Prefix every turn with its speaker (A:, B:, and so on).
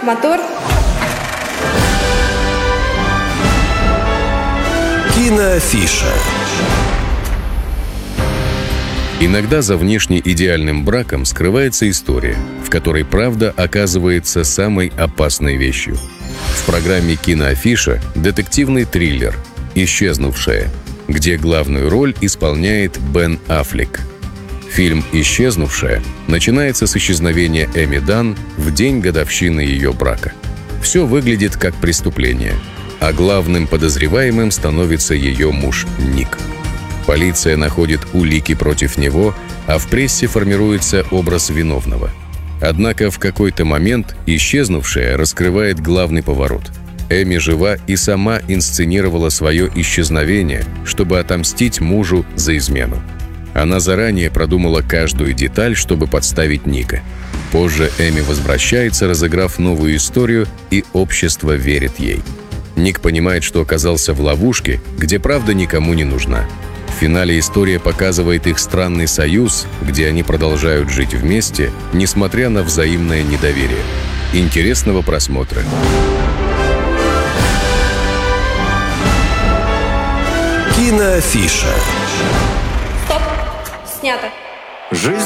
A: мотор.
B: Киноафиша.
C: Иногда за внешне идеальным браком скрывается история, в которой правда оказывается самой опасной вещью. В программе «Киноафиша» детективный триллер «Исчезнувшая», где главную роль исполняет Бен Аффлек. Фильм «Исчезнувшая» начинается с исчезновения Эми Дан в день годовщины ее брака. Все выглядит как преступление, а главным подозреваемым становится ее муж Ник. Полиция находит улики против него, а в прессе формируется образ виновного. Однако в какой-то момент исчезнувшая раскрывает главный поворот. Эми жива и сама инсценировала свое исчезновение, чтобы отомстить мужу за измену. Она заранее продумала каждую деталь, чтобы подставить Ника. Позже Эми возвращается, разыграв новую историю, и общество верит ей. Ник понимает, что оказался в ловушке, где правда никому не нужна. В финале история показывает их странный союз, где они продолжают жить вместе, несмотря на взаимное недоверие. Интересного просмотра.
B: Киноафиша.
A: Стоп. Снято.
B: Жизнь